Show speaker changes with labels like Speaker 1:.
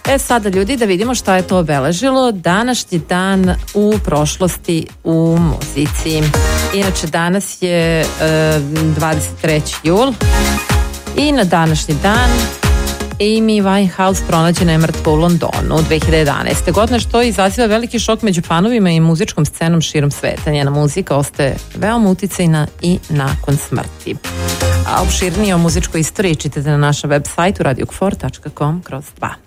Speaker 1: Sada ljudi da vidimo šta je to obeležilo današnji dan u prošlosti u muzici. Inače danas je 23. jul i na današnji dan Amy Winehouse pronađena je mrtva u Londonu 2011. godine, što izaziva veliki šok među fanovima i muzičkom scenom širom sveta. Njena muzika ostaje veoma uticajna i nakon smrti. A opširnije o muzičkoj istoriji čitate na našem web sajtu radiokfor.com/2.